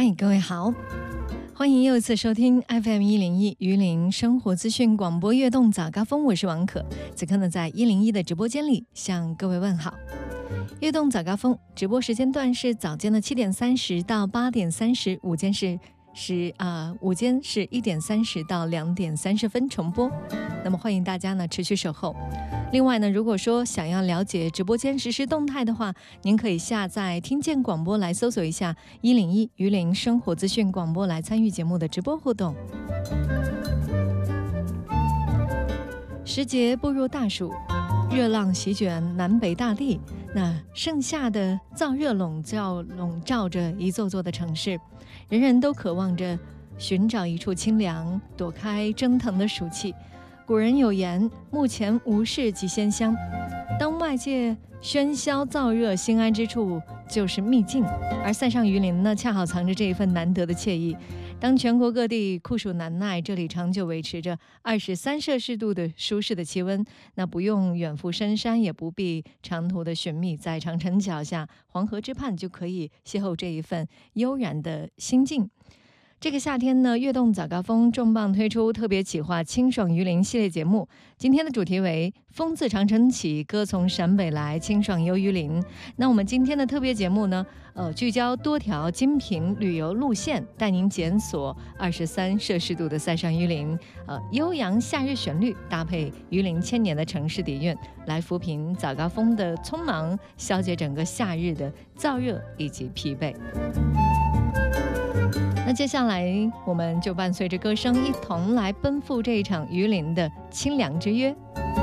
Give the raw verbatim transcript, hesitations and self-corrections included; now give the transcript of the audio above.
嗨，各位好，欢迎又一次收听 F M 一零一榆林生活资讯广播悦动早高峰，我是王可。此刻呢，在一零一的直播间里向各位问好。悦动早高峰直播时间段是早间的七点三十到八点三十，午间是是啊、呃，午间是一点三十到两点三十分重播。那么欢迎大家呢持续守候。另外呢，如果说想要了解直播间实时动态的话，您可以下载听见广播来搜索一下一零一榆林生活资讯广播来参与节目的直播互动。时节步入大暑，热浪席卷南北大地，那盛夏的燥热笼罩笼罩着一座座的城市，人人都渴望着寻找一处清凉，躲开蒸腾的暑气。古人有言，目前无事即仙乡。当外界喧嚣燥热，心安之处就是秘境，而塞上榆林呢，恰好藏着这一份难得的惬意。当全国各地酷暑难耐，这里长久维持着二十三摄氏度的舒适的气温，那不用远赴深山，也不必长途的寻觅，在长城脚下、黄河之畔，就可以邂逅这一份悠然的心境。这个夏天呢，悦动早高峰重磅推出特别企划清爽榆林系列节目，今天的主题为风自长城起，歌从陕北来，清爽游榆林。那我们今天的特别节目呢，呃，聚焦多条精品旅游路线，带您检索二十三摄氏度的塞上榆林，呃，悠扬夏日旋律搭配榆林千年的城市底蕴，来抚平早高峰的匆忙，消解整个夏日的燥热以及疲惫。那接下来我们就伴随着歌声一同来奔赴这一场榆林的清凉之约。